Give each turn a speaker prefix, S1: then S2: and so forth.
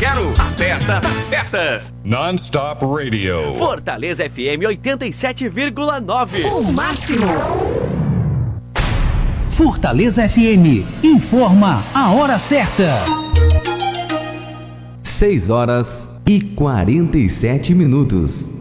S1: quero a festa das festas.
S2: Non-Stop Radio.
S1: Fortaleza FM 87,9.
S3: O máximo. Fortaleza FM informa a hora certa.
S4: 6 horas e 47 minutos.